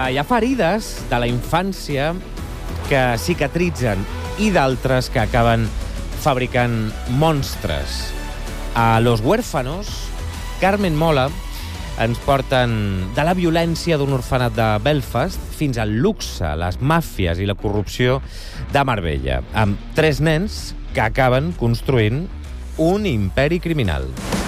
Hi ha ferides de la infància que cicatritzen i d'altres que acaben fabricant monstres. A Los Huérfanos, Carmen Mola ens porten de la violència d'un orfenat de Belfast fins al luxe, les màfies i la corrupció de Marbella, amb 3 nens que acaben construint un imperi criminal.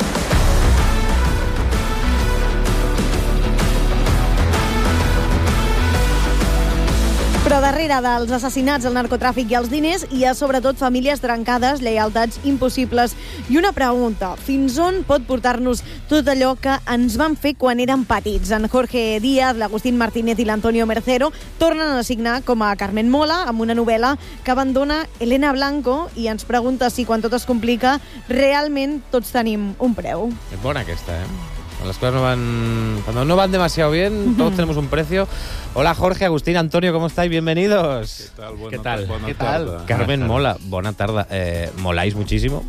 Però darrere dels assassinats, el narcotràfic i els diners hi ha sobretot famílies trencades, lleialtats impossibles. I una pregunta, fins on pot portar-nos tot allò que ens van fer quan érem petits? En Jorge Díaz, l'Agustín Martínez i l'Antonio Mercero tornen a signar com a Carmen Mola amb una novel·la que abandona Elena Blanco i ens pregunta si quan tot es complica realment tots tenim un preu. És bona aquesta, Las cosas cuando no van demasiado bien, todos tenemos un precio. Hola Jorge, Agustín, Antonio, ¿cómo estáis? Bienvenidos. ¿Qué tal? ¿Qué tal? Carmen Mola, buena tarde. Moláis muchísimo.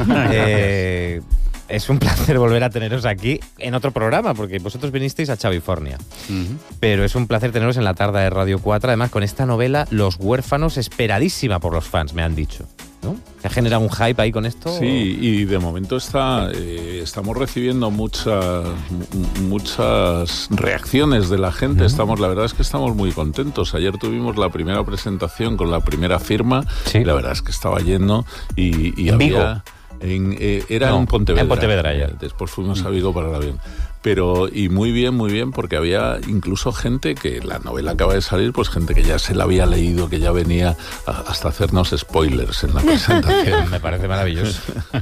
Es un placer volver a teneros aquí en otro programa, porque vosotros vinisteis a Chavifornia. Pero es un placer teneros en la tarde de Radio 4, además con esta novela Los Huérfanos, esperadísima por los fans, me han dicho, ¿no? ¿Se ha generado un hype ahí con esto? Sí, y de momento estamos recibiendo muchas reacciones de la gente. La verdad es que estamos muy contentos. Ayer tuvimos la primera presentación con la primera firma. Sí. La verdad es que estaba lleno y ¿En Vigo? Era en Pontevedra. En Pontevedra ya. Después fuimos a Vigo para el avión. Y muy bien, porque había incluso gente que la novela acaba de salir, pues gente que ya se la había leído, que ya venía hasta hacernos spoilers en la presentación. Me parece maravilloso.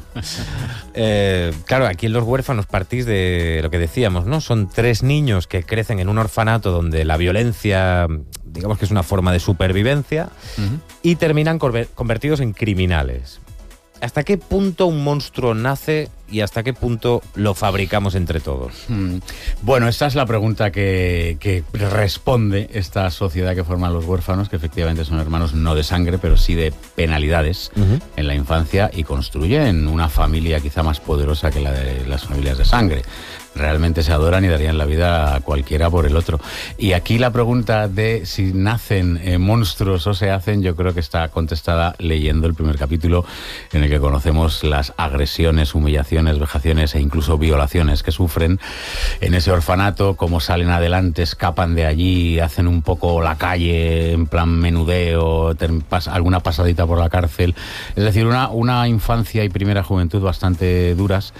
Claro, aquí en Los Huérfanos partís de lo que decíamos, ¿no? Son 3 niños que crecen en un orfanato donde la violencia, digamos que es una forma de supervivencia, y terminan convertidos en criminales. ¿Hasta qué punto un monstruo nace y hasta qué punto lo fabricamos entre todos? Bueno, esta es la pregunta que responde esta sociedad que forman los huérfanos, que efectivamente son hermanos no de sangre, pero sí de penalidades en la infancia, y construyen una familia quizá más poderosa que la de las familias de sangre. Realmente se adoran y darían la vida a cualquiera por el otro. Y aquí la pregunta de si nacen monstruos o se hacen, yo creo que está contestada leyendo el primer capítulo, en el que conocemos las agresiones, humillaciones, vejaciones e incluso violaciones que sufren en ese orfanato, cómo salen adelante, escapan de allí, hacen un poco la calle en plan menudeo, alguna pasadita por la cárcel. Es decir, una infancia y primera juventud bastante duras.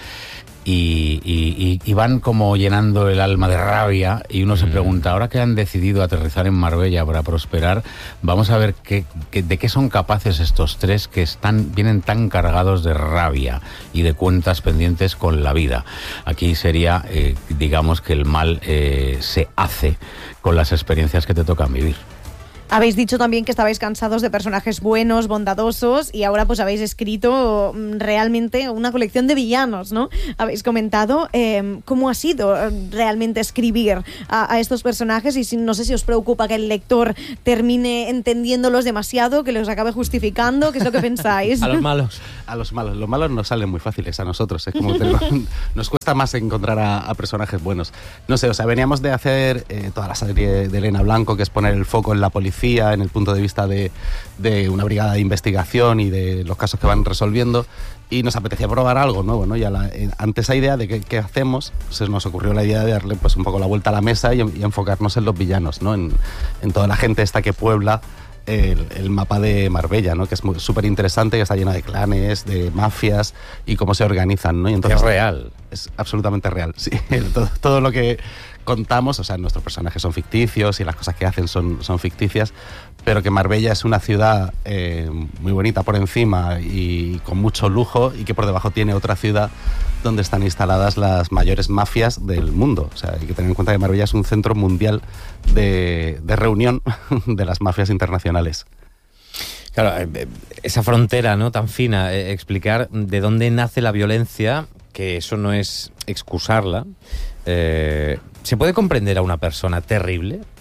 Y van como llenando el alma de rabia, y uno se pregunta, ahora que han decidido aterrizar en Marbella para prosperar, vamos a ver de qué son capaces estos 3 que vienen tan cargados de rabia y de cuentas pendientes con la vida. Aquí sería, digamos que el mal se hace con las experiencias que te tocan vivir. Habéis dicho también que estabais cansados de personajes buenos, bondadosos, y ahora pues habéis escrito realmente una colección de villanos, ¿no? Habéis comentado cómo ha sido realmente escribir a estos personajes, y no sé si os preocupa que el lector termine entendiéndolos demasiado, que los acabe justificando. ¿Qué es lo que pensáis? A los malos. A los malos. Los malos nos salen muy fáciles a nosotros. Es como nos cuesta más encontrar a personajes buenos. No sé, o sea, veníamos de hacer toda la serie de Elena Blanco, que es poner el foco en la policía, en el punto de vista de una brigada de investigación y de los casos que van resolviendo, y nos apetecía probar algo nuevo, ¿no? Y ante esa idea de qué hacemos, se nos ocurrió la idea de darle pues un poco la vuelta a la mesa y enfocarnos en los villanos, ¿no? En toda la gente esta que puebla el mapa de Marbella, ¿no? Que es súper interesante, que está lleno de clanes, de mafias y cómo se organizan, ¿no? Y entonces, es real. Es absolutamente real, sí. Todo lo que contamos, o sea, nuestros personajes son ficticios y las cosas que hacen son ficticias, pero que Marbella es una ciudad muy bonita por encima y con mucho lujo, y que por debajo tiene otra ciudad donde están instaladas las mayores mafias del mundo. O sea, hay que tener en cuenta que Marbella es un centro mundial de reunión de las mafias internacionales. Claro, esa frontera, ¿no?, tan fina, explicar de dónde nace la violencia, que eso no es excusarla. ¿Se puede comprender a una persona terrible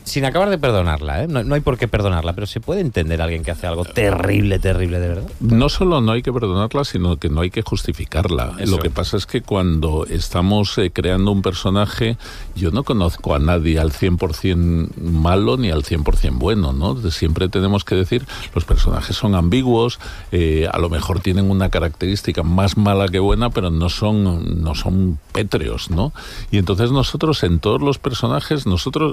sin acabar de perdonarla, ¿eh? No hay por qué perdonarla, pero ¿se puede entender a alguien que hace algo terrible, terrible de verdad? No solo no hay que perdonarla, sino que no hay que justificarla. Eso. Lo que pasa es que cuando estamos creando un personaje, yo no conozco a nadie al 100% malo ni al 100% bueno, ¿no? Siempre tenemos que decir, los personajes son ambiguos, a lo mejor tienen una característica más mala que buena, pero no son pétreos, ¿no? Y entonces nosotros en todos los personajes,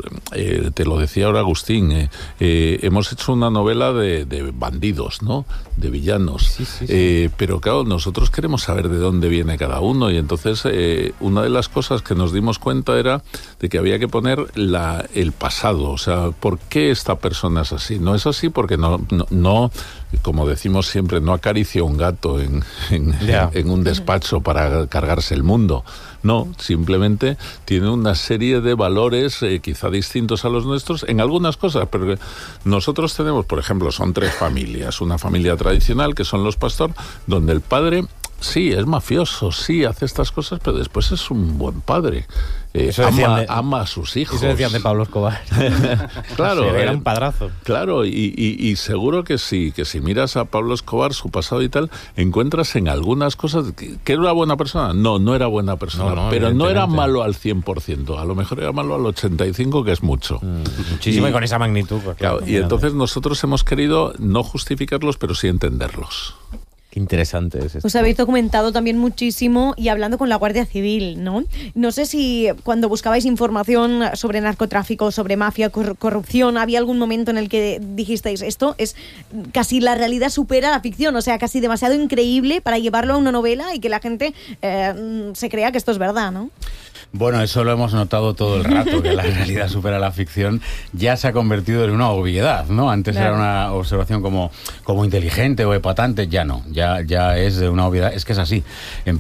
te lo decía ahora Agustín, hemos hecho una novela de bandidos, ¿no? De villanos. Sí. Pero claro, nosotros queremos saber de dónde viene cada uno, y entonces una de las cosas que nos dimos cuenta era de que había que poner el pasado, o sea, ¿por qué esta persona es así? No es así porque no como decimos siempre, no acaricia un gato en un despacho para cargarse el mundo. No, simplemente tiene una serie de valores quizá distintos a los nuestros en algunas cosas, pero nosotros tenemos, por ejemplo, son 3 familias. Una familia tradicional, que son los Pastor, donde el padre sí es mafioso, sí hace estas cosas, pero después es un buen padre. Ama a sus hijos. Eso decían de Pablo Escobar. Claro. Era un padrazo. Claro, y seguro que sí, que si miras a Pablo Escobar, su pasado y tal, encuentras en algunas cosas que era una buena persona. No era buena persona, pero no era malo al 100%. A lo mejor era malo al 85%, que es mucho. Muchísimo, y con esa magnitud. Pues, claro, y entonces nosotros hemos querido no justificarlos, pero sí entenderlos. Qué interesante es esto. Os habéis documentado también muchísimo y hablando con la Guardia Civil, ¿no? No sé si cuando buscabais información sobre narcotráfico, sobre mafia, corrupción, había algún momento en el que dijisteis, esto es casi la realidad supera la ficción, o sea, casi demasiado increíble para llevarlo a una novela y que la gente se crea que esto es verdad, ¿no? Bueno, eso lo hemos notado todo el rato, que la realidad supera la ficción. Ya se ha convertido en una obviedad, ¿no? Antes era una observación como inteligente o epatante, ya no. Ya es de una obviedad. Es que es así.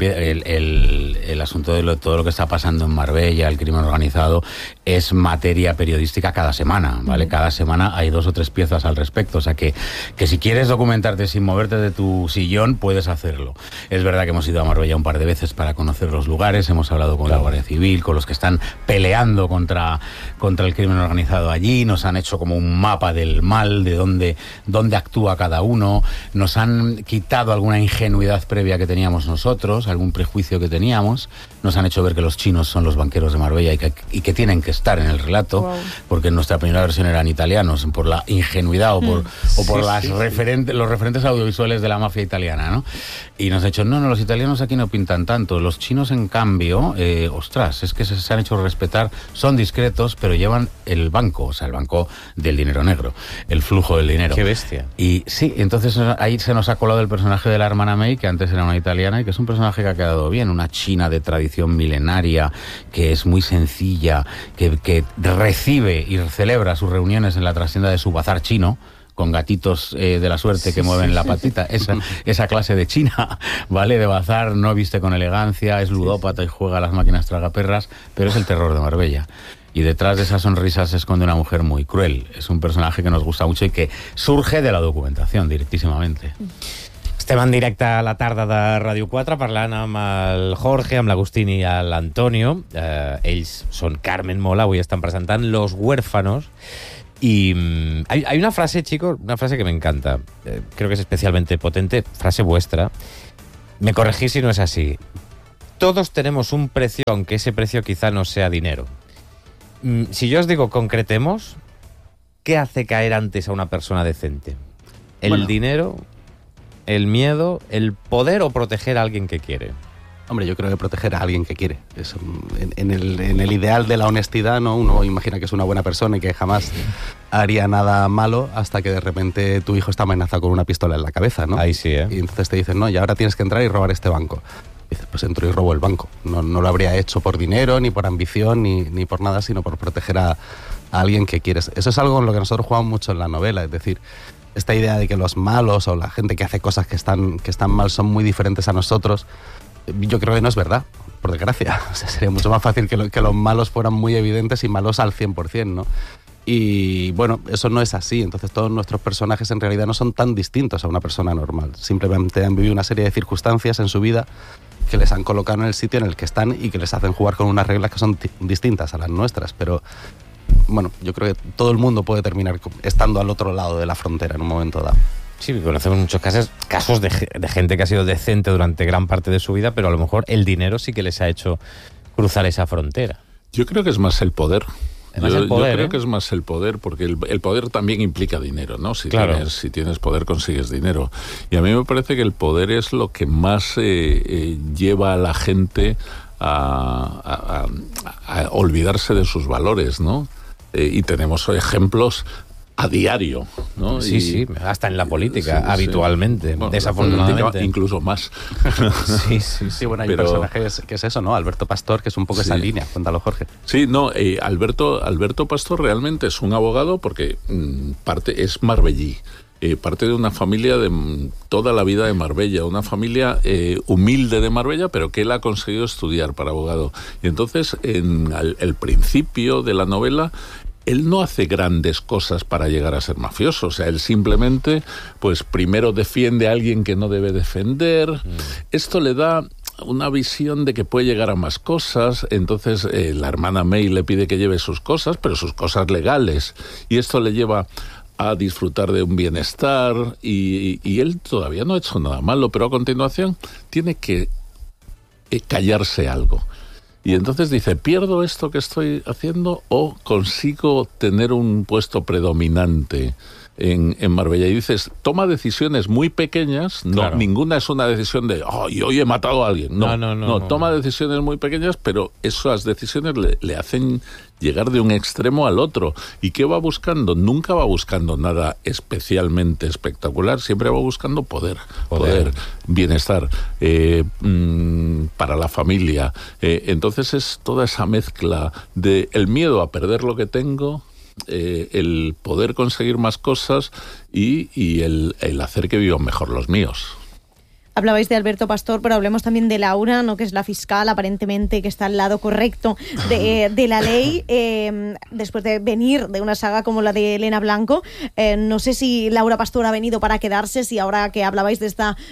El asunto de todo lo que está pasando en Marbella, el crimen organizado, es materia periodística cada semana, ¿vale? Cada semana hay 2 o 3 piezas al respecto. O sea que si quieres documentarte sin moverte de tu sillón, puedes hacerlo. Es verdad que hemos ido a Marbella un par de veces para conocer los lugares, hemos hablado con la Guardia Civil, con los que están peleando contra el crimen organizado allí, nos han hecho como un mapa del mal, de dónde actúa cada uno, nos han quitado alguna ingenuidad previa que teníamos nosotros, algún prejuicio que teníamos, nos han hecho ver que los chinos son los banqueros de Marbella y que tienen que estar en el relato, porque en nuestra primera versión eran italianos, por la ingenuidad o por los referentes audiovisuales de la mafia italiana, ¿no? Y nos han dicho, no, los italianos aquí no pintan tanto, los chinos en cambio, ostras, es que se han hecho respetar, son discretos, pero llevan el banco, o sea, el banco del dinero negro, el flujo del dinero. ¡Qué bestia! Y sí, entonces ahí se nos ha colado el personaje de la hermana May, que antes era una italiana y que es un personaje que ha quedado bien, una china de tradición milenaria, que es muy sencilla, que recibe y celebra sus reuniones en la trastienda de su bazar chino, con gatitos de la suerte que mueven la patita, esa clase de china, ¿vale? De bazar, no viste con elegancia, es ludópata y juega a las máquinas tragaperras, pero es el terror de Marbella. Y detrás de esa sonrisa se esconde una mujer muy cruel. Es un personaje que nos gusta mucho y que surge de la documentación, directísimamente. Estem en directe a la tarda de Ràdio 4 parlant amb el Jorge, amb l'Agustín i l'Antonio. Ells són Carmen Mola, avui estan presentant Los Huérfanos. Y hay una frase, chicos, una frase que me encanta, creo que es especialmente potente, frase vuestra. Me corregís si no es así. Todos tenemos un precio, aunque ese precio quizá no sea dinero. Si yo os digo concretemos, ¿qué hace caer antes a una persona decente? ¿El dinero, el miedo, el poder o proteger a alguien que quiere? Hombre, yo creo que proteger a alguien que quiere. En el ideal de la honestidad, ¿no? Uno imagina que es una buena persona y que jamás haría nada malo hasta que de repente tu hijo está amenazado con una pistola en la cabeza, ¿no? Ahí sí, ¿eh? Y entonces te dicen, no, y ahora tienes que entrar y robar este banco. Y dices, pues entro y robo el banco. No lo habría hecho por dinero, ni por ambición, ni por nada, sino por proteger a alguien que quieres. Eso es algo en lo que nosotros jugamos mucho en la novela, es decir, esta idea de que los malos o la gente que hace cosas que están mal son muy diferentes a nosotros. Yo creo que no es verdad, por desgracia. O sea, sería mucho más fácil que los malos fueran muy evidentes y malos al 100%, ¿no? Y bueno, eso no es así. Entonces todos nuestros personajes en realidad no son tan distintos a una persona normal. Simplemente han vivido una serie de circunstancias en su vida que les han colocado en el sitio en el que están y que les hacen jugar con unas reglas que son distintas a las nuestras. Pero bueno, yo creo que todo el mundo puede terminar estando al otro lado de la frontera en un momento dado. Sí, conocemos muchos casos de gente que ha sido decente durante gran parte de su vida, pero a lo mejor el dinero sí que les ha hecho cruzar esa frontera. Yo creo que es más el poder. Yo creo que es más el poder, porque el poder también implica dinero, ¿no? Si tienes poder, consigues dinero. Y a mí me parece que el poder es lo que más lleva a la gente a olvidarse de sus valores, ¿no? Y tenemos ejemplos a diario, ¿no? Sí, hasta en la política, habitualmente, bueno, desafortunadamente. Incluso más. Sí, bueno, hay un personaje que es eso, ¿no? Alberto Pastor, que es un poco esa línea. Cuéntalo, Jorge. Sí, no, Alberto Pastor realmente es un abogado porque es marbellí. Parte de una familia de toda la vida de Marbella, una familia humilde de Marbella, pero que él ha conseguido estudiar para abogado. Y entonces, en el principio de la novela, él no hace grandes cosas para llegar a ser mafioso. O sea, él simplemente, pues primero defiende a alguien que no debe defender. Esto le da una visión de que puede llegar a más cosas. Entonces la hermana May le pide que lleve sus cosas, pero sus cosas legales. Y esto le lleva a disfrutar de un bienestar. Y él todavía no ha hecho nada malo, pero a continuación tiene que callarse algo. Y entonces dice, ¿pierdo esto que estoy haciendo o consigo tener un puesto predominante en Marbella? Y dices, toma decisiones muy pequeñas, claro. Ninguna es una decisión de, y hoy he matado a alguien. No, toma decisiones muy pequeñas, pero esas decisiones le hacen llegar de un extremo al otro. ¿Y qué va buscando? Nunca va buscando nada especialmente espectacular, siempre va buscando poder, bienestar para la familia. Entonces es toda esa mezcla de el miedo a perder lo que tengo, el poder conseguir más cosas y el hacer que vivan mejor los míos. Hablabais de Alberto Pastor, pero hablemos también de Laura, ¿no? Que es la fiscal, aparentemente, que está al lado correcto de la ley, después de venir de una saga como la de Elena Blanco. No sé si Laura Pastor ha venido para quedarse, si ahora que hablabais de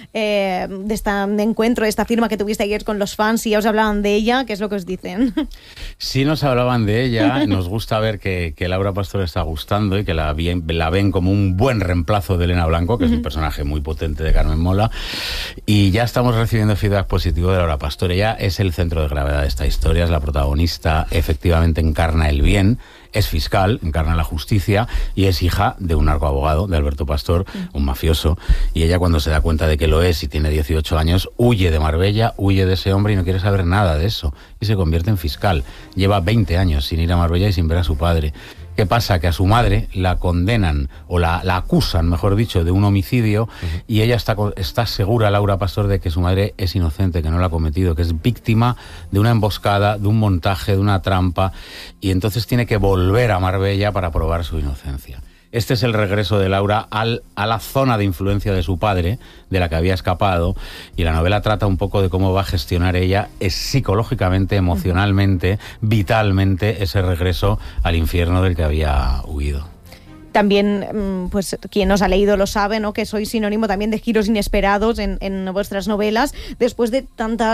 este encuentro, de esta firma que tuviste ayer con los fans, si ya os hablaban de ella, ¿qué es lo que os dicen? Sí nos hablaban de ella, nos gusta ver que Laura Pastor está gustando y que la ven como un buen reemplazo de Elena Blanco, que es un personaje muy potente de Carmen Mola. Y ya estamos recibiendo feedback positivo de Laura Pastor. Ella es el centro de gravedad de esta historia, es la protagonista, efectivamente encarna el bien, es fiscal, encarna la justicia y es hija de un narcoabogado, de Alberto Pastor, un mafioso. Y ella, cuando se da cuenta de que lo es y tiene 18 años, huye de Marbella, huye de ese hombre y no quiere saber nada de eso. Y se convierte en fiscal. Lleva 20 años sin ir a Marbella y sin ver a su padre. ¿Qué pasa? Que a su madre la condenan, o la acusan, mejor dicho, de un homicidio, y ella está segura, Laura Pastor, de que su madre es inocente, que no la ha cometido, que es víctima de una emboscada, de un montaje, de una trampa, y entonces tiene que volver a Marbella para probar su inocencia. Este es el regreso de Laura a la zona de influencia de su padre, de la que había escapado, y la novela trata un poco de cómo va a gestionar ella psicológicamente, emocionalmente, vitalmente, ese regreso al infierno del que había huido. También, pues quien os ha leído lo sabe, ¿no? Que sois sinónimo también de giros inesperados en vuestras novelas. Después de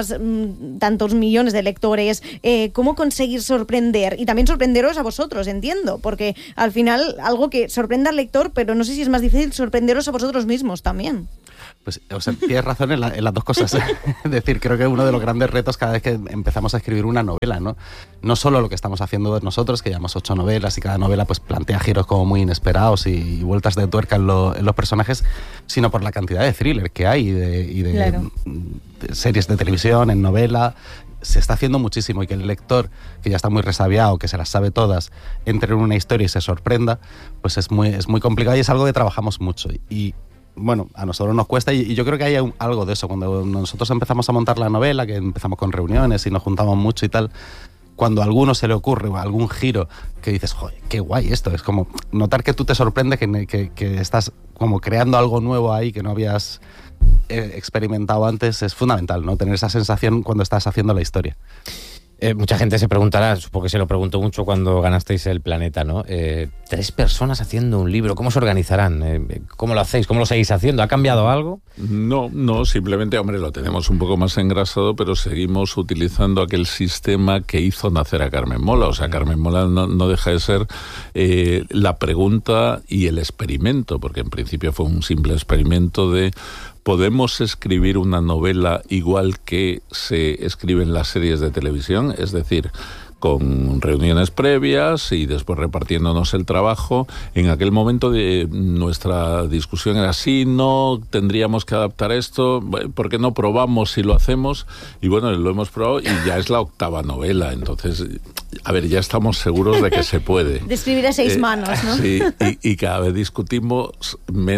tantos millones de lectores, ¿cómo conseguir sorprender? Y también sorprenderos a vosotros, entiendo, porque al final algo que sorprenda al lector, pero no sé si es más difícil sorprenderos a vosotros mismos también. Pues, o sea, tienes razón en las dos cosas. Es decir, creo que uno de los grandes retos cada vez que empezamos a escribir una novela, ¿no? No solo lo que estamos haciendo nosotros, que llevamos 8 novelas y cada novela pues plantea giros como muy inesperados y vueltas de tuerca en los personajes, sino por la cantidad de thriller que hay y de claro. Series de televisión, en novela. Se está haciendo muchísimo, y que el lector, que ya está muy resabiado, que se las sabe todas, entre en una historia y se sorprenda, pues es muy complicado, y es algo que trabajamos mucho. Y bueno, a nosotros nos cuesta, y yo creo que hay algo de eso. Cuando nosotros empezamos a montar la novela, que empezamos con reuniones y nos juntamos mucho y tal, cuando a alguno se le ocurre algún giro que dices, joder, qué guay esto, es como notar que tú te sorprende, que estás como creando algo nuevo ahí que no habías experimentado antes, es fundamental, ¿no? Tener esa sensación cuando estás haciendo la historia. Mucha gente se preguntará, supongo que se lo preguntó mucho cuando ganasteis el Planeta, ¿no? 3 personas haciendo un libro, ¿cómo se organizarán? ¿Cómo lo hacéis? ¿Cómo lo seguís haciendo? ¿Ha cambiado algo? No, simplemente, hombre, lo tenemos un poco más engrasado, pero seguimos utilizando aquel sistema que hizo nacer a Carmen Mola. O sea, Carmen Mola no deja de ser la pregunta y el experimento, porque en principio fue un simple experimento de... ¿Podemos escribir una novela igual que se escriben las series de televisión? Es decir, con reuniones previas y después repartiéndonos el trabajo. En aquel momento de nuestra discusión era sí, no, tendríamos que adaptar esto, ¿por qué no probamos si lo hacemos? Y bueno, lo hemos probado y ya es la 8ª novela, entonces, a ver, ya estamos seguros de que se puede. De escribir a 6 manos, ¿no? Sí, y cada vez discutimos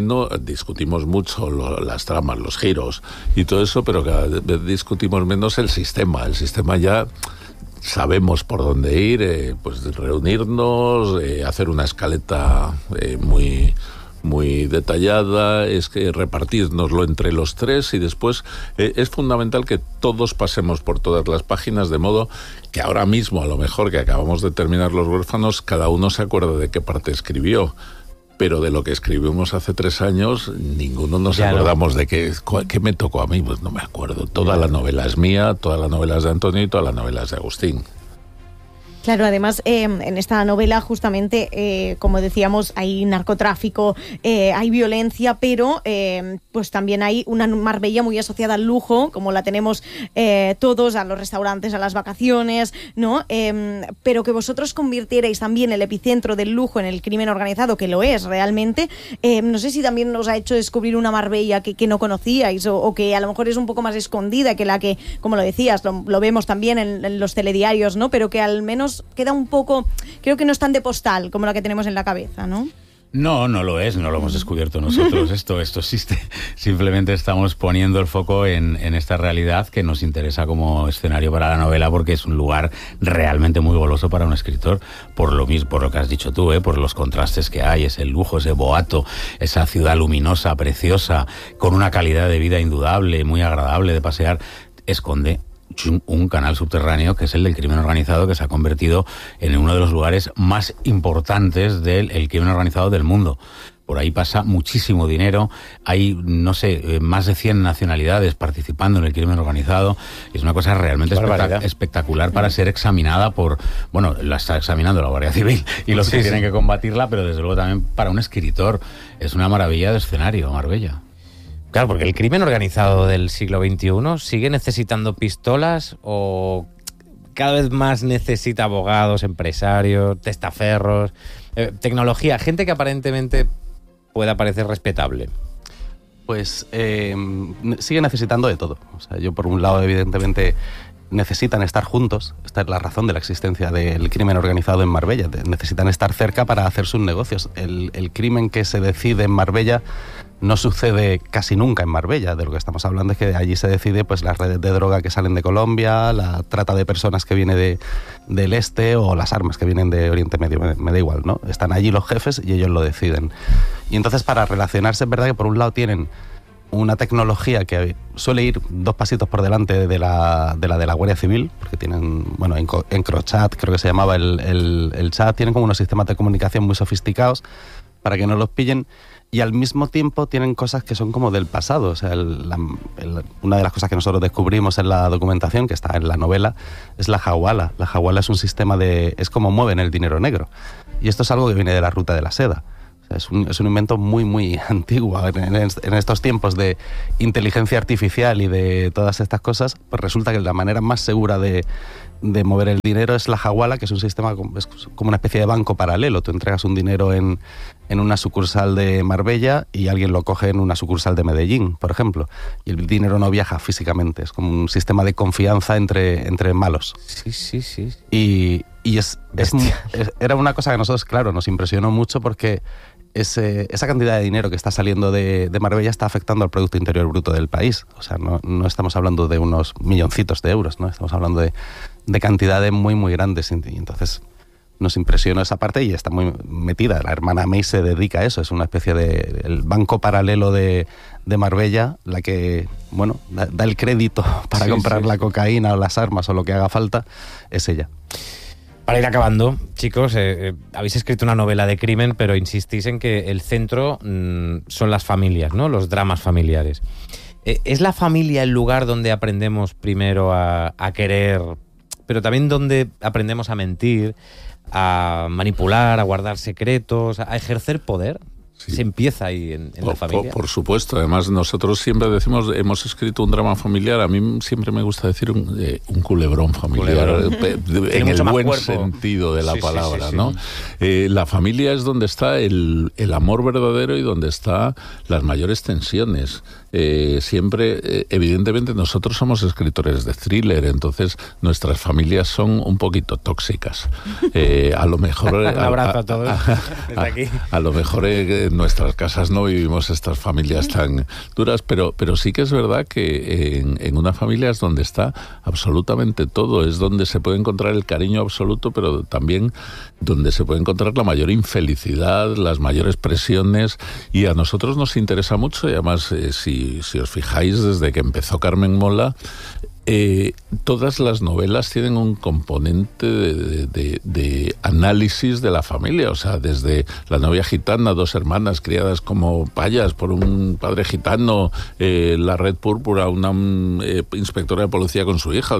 mucho las tramas, los giros y todo eso, pero cada vez discutimos menos el sistema. El sistema ya... sabemos por dónde ir, pues reunirnos, hacer una escaleta muy detallada, es que repartirnoslo entre los 3 y después es fundamental que todos pasemos por todas las páginas, de modo que ahora mismo, a lo mejor que acabamos de terminar Los Huérfanos, cada uno se acuerda de qué parte escribió. Pero de lo que escribimos hace 3 años, ninguno nos acordamos de qué me tocó a mí, pues no me acuerdo. Toda la novela es mía, toda la novela es de Antonio y toda la novela es de Agustín. Claro, además, en esta novela, justamente, como decíamos, hay narcotráfico, hay violencia, pero pues también hay una Marbella muy asociada al lujo, como la tenemos todos, a los restaurantes, a las vacaciones, ¿no? Pero que vosotros convirtierais también el epicentro del lujo en el crimen organizado, que lo es realmente. No sé si también nos ha hecho descubrir una Marbella que no conocíais o que a lo mejor es un poco más escondida que la que, como lo decías, lo vemos también en los telediarios, ¿no? Pero que al menos queda un poco, creo que no es tan de postal como la que tenemos en la cabeza, ¿no? No lo es, no lo hemos descubierto nosotros, esto existe. Simplemente estamos poniendo el foco en esta realidad que nos interesa como escenario para la novela, porque es un lugar realmente muy goloso para un escritor, por lo que has dicho tú, por los contrastes que hay, ese lujo, ese boato, esa ciudad luminosa, preciosa, con una calidad de vida indudable, muy agradable de pasear, esconde un canal subterráneo que es el del crimen organizado, que se ha convertido en uno de los lugares más importantes del crimen organizado del mundo. Por ahí pasa muchísimo dinero, hay, no sé, más de 100 nacionalidades participando en el crimen organizado. Es una cosa realmente espectacular para ser examinada la está examinando la Guardia Civil y los que tienen que combatirla, pero desde luego también para un escritor es una maravilla de escenario, Marbella. Claro, porque el crimen organizado del siglo XXI sigue necesitando pistolas o cada vez más necesita abogados, empresarios, testaferros, tecnología, gente que aparentemente pueda parecer respetable. Pues sigue necesitando de todo. O sea, yo por un lado, evidentemente, necesitan estar juntos. Esta es la razón de la existencia del crimen organizado en Marbella. Necesitan estar cerca para hacer sus negocios. El crimen que se decide en Marbella no sucede casi nunca en Marbella. De lo que estamos hablando es que allí se decide pues las redes de droga que salen de Colombia, la trata de personas que viene del este o las armas que vienen de Oriente Medio, me da igual, ¿no? Están allí los jefes y ellos lo deciden. Y entonces, para relacionarse, es verdad que por un lado tienen una tecnología que suele ir 2 pasitos por delante de la Guardia Civil, porque tienen, EncroChat, creo que se llamaba el chat, tienen como unos sistemas de comunicación muy sofisticados para que no los pillen, y al mismo tiempo tienen cosas que son como del pasado. O sea, una de las cosas que nosotros descubrimos en la documentación, que está en la novela, es la Hawala. La Hawala es un sistema es como mueven el dinero negro, y esto es algo que viene de la ruta de la seda. Es un invento muy, muy antiguo. En estos tiempos de inteligencia artificial y de todas estas cosas, pues resulta que la manera más segura de mover el dinero es la Hawala, que es un sistema, es como una especie de banco paralelo. Tú entregas un dinero en una sucursal de Marbella y alguien lo coge en una sucursal de Medellín, por ejemplo. Y el dinero no viaja físicamente. Es como un sistema de confianza entre malos. Sí. Y era una cosa que a nosotros, claro, nos impresionó mucho, porque esa cantidad de dinero que está saliendo de Marbella está afectando al Producto Interior Bruto del país. O sea, no estamos hablando de unos milloncitos de euros, ¿no? Estamos hablando de cantidades muy, muy grandes. Y entonces, nos impresionó esa parte y está muy metida. La hermana May se dedica a eso, es una especie de el banco paralelo de Marbella, la que, bueno, da el crédito para comprar la cocaína o las armas o lo que haga falta, es ella. Para ir acabando, chicos, habéis escrito una novela de crimen, pero insistís en que el centro son las familias, ¿no? Los dramas familiares. ¿Es la familia el lugar donde aprendemos primero a querer, pero también donde aprendemos a mentir, a manipular, a guardar secretos, a ejercer poder? Sí. ¿Se empieza ahí en la familia? Por supuesto. Además, nosotros siempre decimos, hemos escrito un drama familiar. A mí siempre me gusta decir un culebrón familiar, en el buen sentido de la palabra, ¿no? La familia es donde está el amor verdadero y donde está las mayores tensiones. Siempre, evidentemente, nosotros somos escritores de thriller, entonces nuestras familias son un poquito tóxicas. A lo mejor... Un abrazo a todos desde aquí. A lo mejor en nuestras casas no vivimos estas familias tan duras, pero sí que es verdad que en una familia es donde está absolutamente todo, es donde se puede encontrar el cariño absoluto, pero también donde se puede encontrar la mayor infelicidad, las mayores presiones, y a nosotros nos interesa mucho, y además si os fijáis, desde que empezó Carmen Mola, todas las novelas tienen un componente de análisis de la familia, o sea, desde La novia gitana, dos hermanas criadas como payas por un padre gitano, La red púrpura, una inspectora de policía con su hija,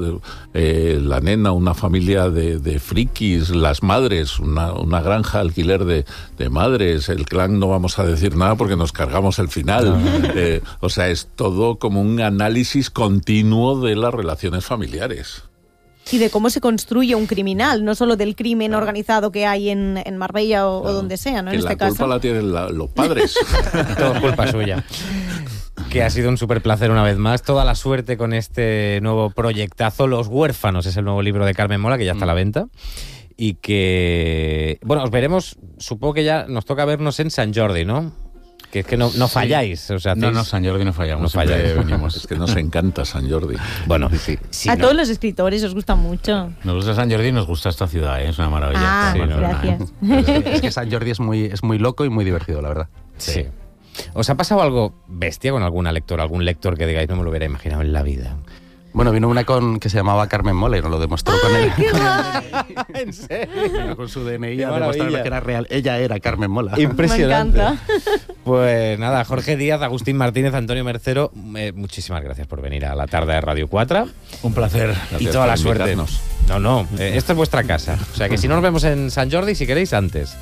La nena, una familia de frikis, Las madres, una granja alquiler de madres, El clan no vamos a decir nada porque nos cargamos el final, o sea, es todo como un análisis continuo de la relaciones familiares. Y de cómo se construye un criminal, no solo del crimen organizado que hay en Marbella o donde sea, ¿no? Que en este caso. La culpa la tienen los padres. Todo es culpa suya. Que ha sido un súper placer una vez más. Toda la suerte con este nuevo proyectazo. Los huérfanos es el nuevo libro de Carmen Mola, que ya está a la venta. Y que, bueno, os veremos, supongo que ya nos toca vernos en Sant Jordi, ¿no? Que es que no falláis. O sea, No, Sant Jordi no fallamos. No falláis. Venimos. Es que nos encanta Sant Jordi. Bueno, sí, a todos los escritores os gusta mucho. Nos gusta Sant Jordi y nos gusta esta ciudad, ¿eh? Es una maravilla. Ah, Sí, gracias. Es que Sant Jordi es muy loco y muy divertido, la verdad. Sí. ¿Os ha pasado algo bestia con algún lector que digáis no me lo hubiera imaginado en la vida? Bueno, vino una que se llamaba Carmen Mola y nos lo demostró con él. ¡Qué guay! ¿En serio? Con su DNI Qué a demostrarme maravilla. que era real. Ella era Carmen Mola. Impresionante. Me encanta. Pues nada, Jorge Díaz, Agustín Martínez, Antonio Mercero, muchísimas gracias por venir a la tarde de Radio 4. Un placer. Y toda la por suerte. invitarnos. No, esta es vuestra casa. O sea que si no nos vemos en Sant Jordi, si queréis, antes.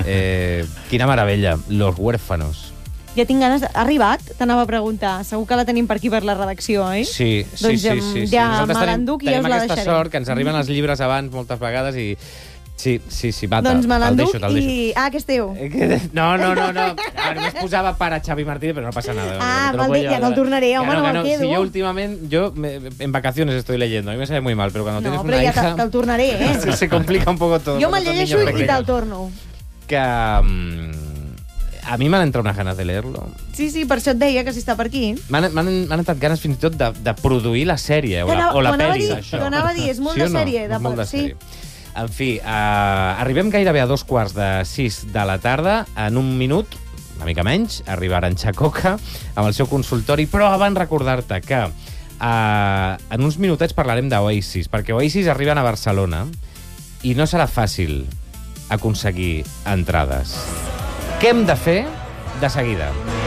Quina meravella, Los huérfanos. Ja tinc ganes... Ha arribat? T'anava a preguntar. Segur que la tenim per aquí per la redacció, oi? Sí. Doncs ja Nosaltres me l'enduc i ja us la tenim aquesta deixaré. sort que ens arriben els llibres abans moltes vegades i... Sí, va, Doncs me te'l l'enduc deixo, te'l deixo. i... Ah, que és teu. No. A veure, només posava para Xavi Martínez, però no passa nada. Ah, Te lo val voy bé, a- ja te'l tornaré, home, no me'l quedo. Si yo últimamente, en vacaciones estoy leyendo, a mí me sabe muy mal, pero cuando tienes No, una però ja hija... te'l tornaré, eh? se complica un poco todo. Jo cuando me'l son llegeixo niños i pequeños. te'l torno. Que a mi m'han entrat unes ganes de leerlo. Sí, per això et deia que si està per aquí. M'han entrat ganes fins i tot de produir la sèrie o la pel·li d'això. T'ho anava a dir, és molt de sèrie. És molt de Sí. sèrie. En fi, arribem gairebé a 2:45 de la tarda. En un minut, una mica menys, arribarà en Xacoca amb el seu consultori, però abans recordar-te que en uns minutets parlarem d'Oasis, perquè Oasis arriben a Barcelona i no serà fàcil aconseguir entrades. Què hem de fer de seguida?